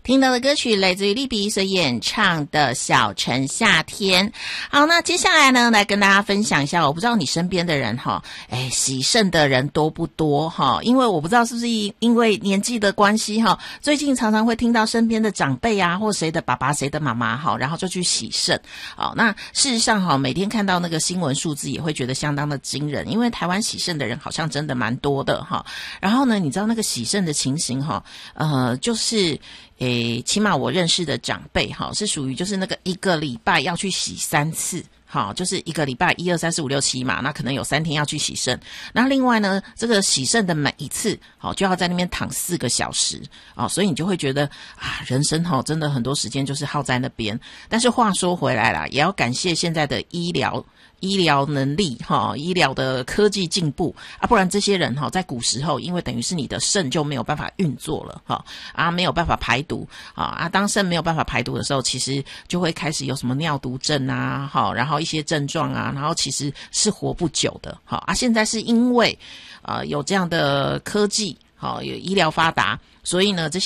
听到的歌曲来自于利比所演唱的《小城夏天》。好，那接下来呢，来跟大家分享一下，我不知道你身边的人喜肾的人多不多因为我不知道是不是因为年纪的关系最近常常会听到身边的长辈啊，或谁的爸爸谁的妈妈然后就去洗肾。好，那事实上每天看到那个新闻数字也会觉得相当的惊人，因为台湾洗肾的人好像真的蛮多的然后呢，你知道那个洗肾的情形就是起码我认识的长辈是属于就是那个一个礼拜要去洗3次，就是一个礼拜1、2、3、4、5、6、7嘛，那可能有3天要去洗肾。那另外呢，这个洗肾的每一次就要在那边躺4个小时所以你就会觉得人生真的很多时间就是耗在那边。但是话说回来啦，也要感谢现在的医疗能力医疗的科技进步不然这些人在古时候，因为等于是你的肾就没有办法运作了没有办法排毒当肾没有办法排毒的时候，其实就会开始有什么尿毒症然后一些症状然后其实是活不久的现在是因为有这样的科技有医疗发达，所以呢这些